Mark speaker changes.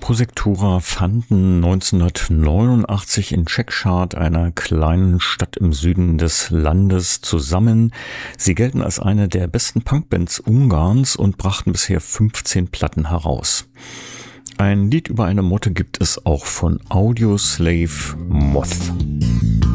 Speaker 1: Prosektura fanden 1989 in Czechschad, einer kleinen Stadt im Süden des Landes, zusammen. Sie gelten als eine der besten Punkbands Ungarns und brachten bisher 15 Platten heraus. Ein Lied über eine Motte gibt es auch von Audioslave, Moth.